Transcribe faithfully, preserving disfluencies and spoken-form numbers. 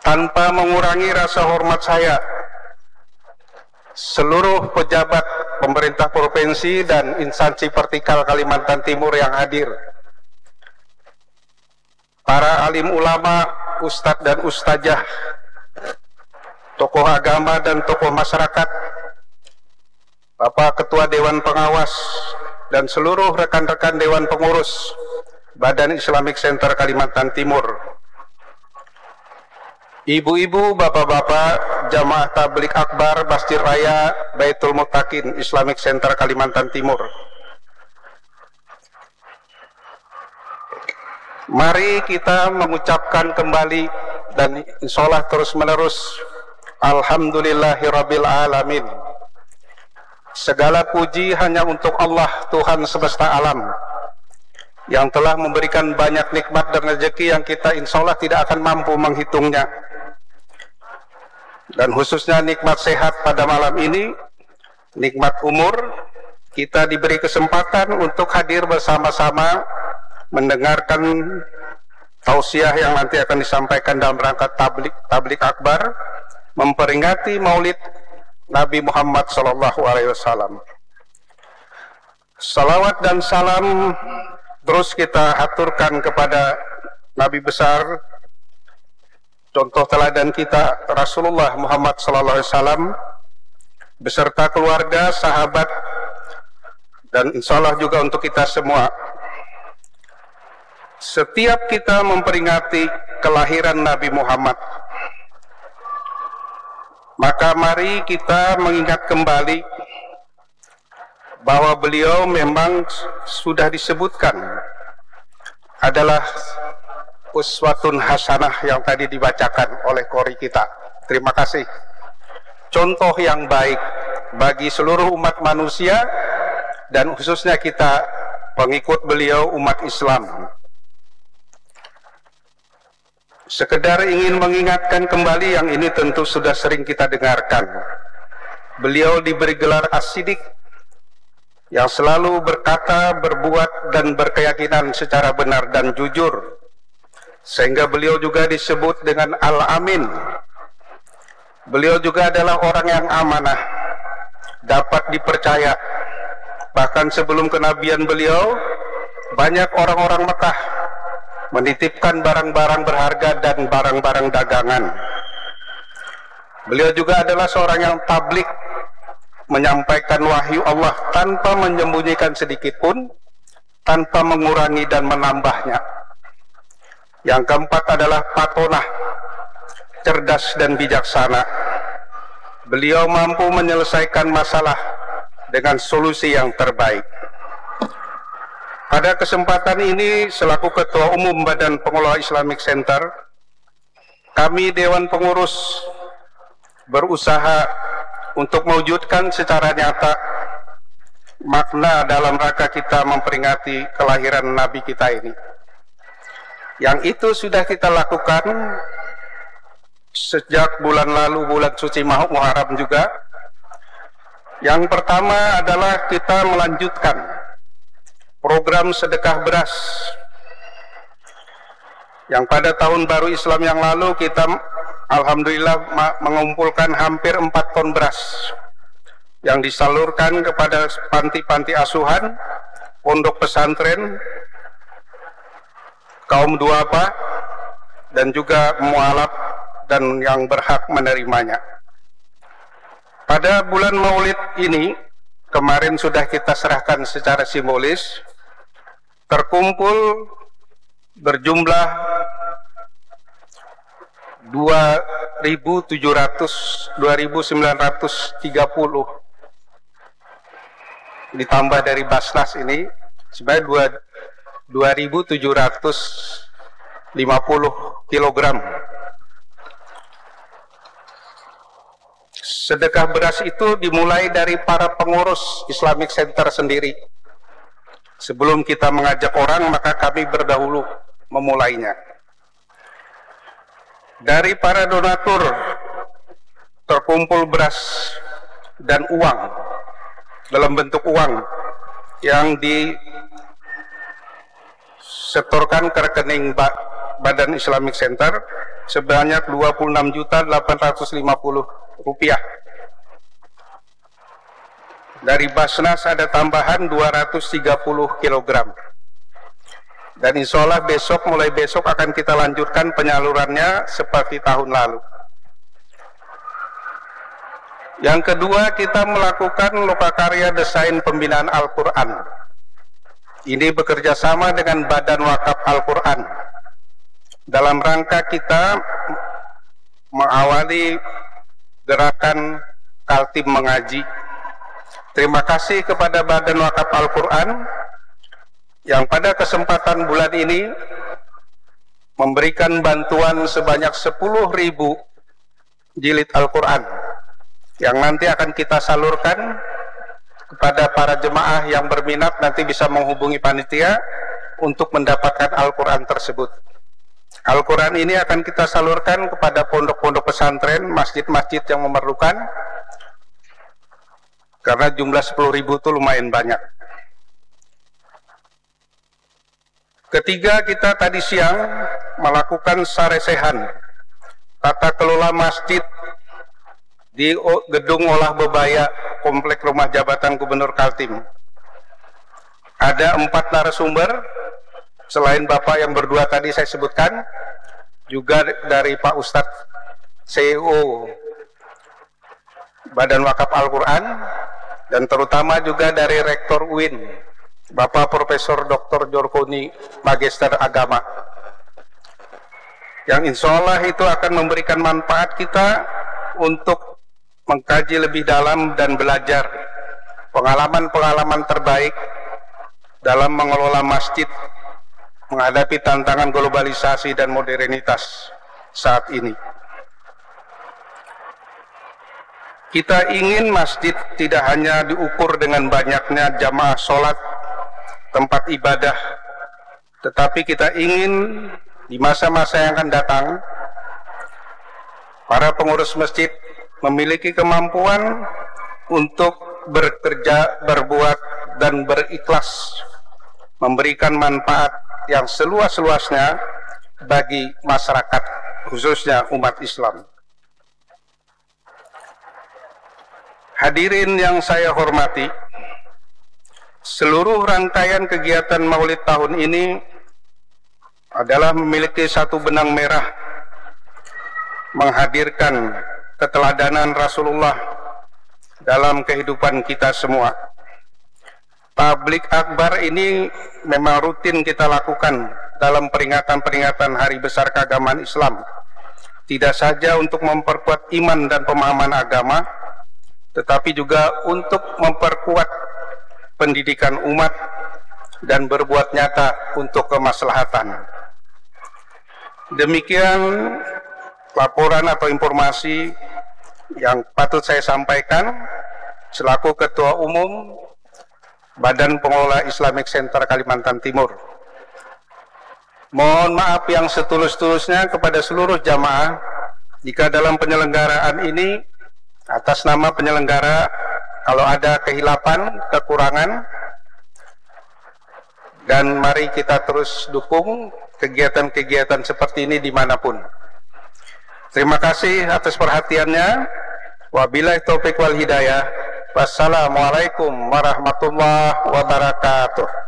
tanpa mengurangi rasa hormat saya, seluruh pejabat pemerintah provinsi dan instansi vertikal Kalimantan Timur yang hadir, para alim ulama, ustadz dan ustazah, tokoh agama dan tokoh masyarakat, Bapak Ketua Dewan Pengawas, dan seluruh rekan-rekan Dewan Pengurus Badan Islamic Center Kalimantan Timur, ibu-ibu, bapak-bapak, jamaah tablik akbar Masjid Raya Baitul Muttaqin Islamic Center Kalimantan Timur. Mari kita mengucapkan kembali dan insyaallah terus menerus Alhamdulillahirabbil alamin. Segala puji hanya untuk Allah, Tuhan semesta alam, yang telah memberikan banyak nikmat dan rezeki yang kita insyaallah tidak akan mampu menghitungnya. Dan khususnya nikmat sehat pada malam ini, nikmat umur, kita diberi kesempatan untuk hadir bersama-sama mendengarkan tausiah yang nanti akan disampaikan dalam rangka tablik tablik akbar memperingati Maulid Nabi Muhammad Sallallahu Alaihi Wasallam. Salawat dan salam terus kita aturkan kepada Nabi besar, contoh teladan kita Rasulullah Muhammad Sallallahu Alaihi Wasallam beserta keluarga, sahabat, dan insyaallah juga untuk kita semua. Setiap kita memperingati kelahiran Nabi Muhammad, maka mari kita mengingat kembali bahwa beliau memang sudah disebutkan adalah uswatun hasanah yang tadi dibacakan oleh qori kita. Terima kasih. Contoh yang baik bagi seluruh umat manusia dan khususnya kita pengikut beliau umat Islam. Sekedar ingin mengingatkan kembali yang ini tentu sudah sering kita dengarkan. Beliau diberi gelar As-Siddiq, yang selalu berkata, berbuat, dan berkeyakinan secara benar dan jujur. Sehingga beliau juga disebut dengan Al-Amin. Beliau juga adalah orang yang amanah, dapat dipercaya. Bahkan sebelum kenabian beliau, banyak orang-orang Mekah menitipkan barang-barang berharga dan barang-barang dagangan. Beliau juga adalah seorang yang tablik, menyampaikan wahyu Allah tanpa menyembunyikan sedikit pun, tanpa mengurangi dan menambahnya. Yang keempat adalah patonah, cerdas dan bijaksana. Beliau mampu menyelesaikan masalah dengan solusi yang terbaik. Pada kesempatan ini, selaku Ketua Umum Badan Pengelola Islamic Center, kami Dewan Pengurus berusaha untuk mewujudkan secara nyata makna dalam rangka kita memperingati kelahiran Nabi kita ini. Yang itu sudah kita lakukan sejak bulan lalu, bulan suci Muharram juga. Yang pertama adalah kita melanjutkan program sedekah beras yang pada tahun baru Islam yang lalu kita alhamdulillah mengumpulkan hampir empat ton beras yang disalurkan kepada panti-panti asuhan, pondok pesantren, kaum duafa, dan juga mualaf dan yang berhak menerimanya. Pada bulan Maulid ini kemarin sudah kita serahkan secara simbolis, terkumpul berjumlah dua ribu tujuh ratus, dua ribu sembilan ratus tiga puluh, ditambah dari Basnas ini sebanyak dua ribu tujuh ratus lima puluh kilogram. Sedekah beras itu dimulai dari para pengurus Islamic Center sendiri. Sebelum kita mengajak orang, maka kami berdahulu memulainya. Dari para donatur terkumpul beras dan uang dalam bentuk uang yang disetorkan ke rekening Badan Islamic Center sebanyak dua puluh enam juta delapan ratus lima puluh rupiah. Dari Basnas ada tambahan dua ratus tiga puluh kilogram. Dan insya Allah besok, mulai besok akan kita lanjutkan penyalurannya seperti tahun lalu. Yang kedua, kita melakukan lokakarya desain pembinaan Al-Quran. Ini bekerja sama dengan Badan Wakaf Al-Quran dalam rangka kita mengawali gerakan Kaltim Mengaji. Terima kasih kepada Badan Wakaf Al-Quran yang pada kesempatan bulan ini memberikan bantuan sebanyak sepuluh ribu jilid Al-Quran yang nanti akan kita salurkan kepada para jemaah yang berminat. Nanti bisa menghubungi panitia untuk mendapatkan Al-Quran tersebut. Al-Quran ini akan kita salurkan kepada pondok-pondok pesantren, masjid-masjid yang memerlukan, karena jumlah sepuluh ribu itu lumayan banyak. Ketiga, kita tadi siang melakukan saresehan tata kelola masjid di gedung olah bebaya Komplek Rumah Jabatan Gubernur Kaltim. Ada empat narasumber, selain Bapak yang berdua tadi saya sebutkan, juga dari Pak Ustadz C E O Badan Wakaf Al-Quran, dan terutama juga dari Rektor U I N, Bapak Profesor Doktor Jorkoni, Magister Agama, yang insya Allah itu akan memberikan manfaat kita untuk mengkaji lebih dalam dan belajar pengalaman-pengalaman terbaik dalam mengelola masjid menghadapi tantangan globalisasi dan modernitas saat ini. Kita ingin masjid tidak hanya diukur dengan banyaknya jamaah sholat, tempat ibadah, tetapi kita ingin di masa-masa yang akan datang, para pengurus masjid memiliki kemampuan untuk bekerja, berbuat, dan berikhlas, memberikan manfaat yang seluas-luasnya bagi masyarakat, khususnya umat Islam. Hadirin yang saya hormati, seluruh rangkaian kegiatan Maulid tahun ini adalah memiliki satu benang merah, menghadirkan keteladanan Rasulullah dalam kehidupan kita semua. Tablik akbar ini memang rutin kita lakukan dalam peringatan-peringatan hari besar keagamaan Islam, tidak saja untuk memperkuat iman dan pemahaman agama, tetapi juga untuk memperkuat pendidikan umat dan berbuat nyata untuk kemaslahatan. Demikian laporan atau informasi yang patut saya sampaikan selaku Ketua Umum Badan Pengelola Islamic Center Kalimantan Timur. Mohon maaf yang setulus-tulusnya kepada seluruh jamaah jika dalam penyelenggaraan ini atas nama penyelenggara kalau ada kehilapan, kekurangan, dan mari kita terus dukung kegiatan-kegiatan seperti ini dimanapun. Terima kasih atas perhatiannya. Wabillahi taufiq wal hidayah. Wassalamualaikum warahmatullahi wabarakatuh.